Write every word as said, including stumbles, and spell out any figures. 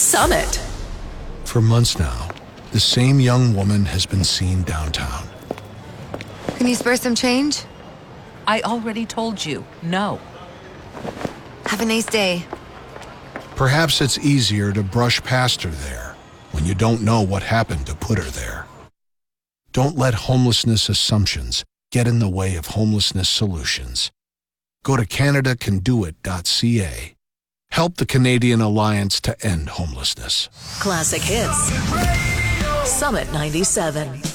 Summit. For months now, the same young woman has been seen downtown. Can you spare some change? I already told you, no. Have a nice day. Perhaps it's easier to brush past her there when you don't know what happened to put her there. Don't let homelessness assumptions get in the way of homelessness solutions. Go to Canada Can Do It dot C A. Help the Canadian Alliance to End Homelessness. Classic Hits. Summit ninety-seven.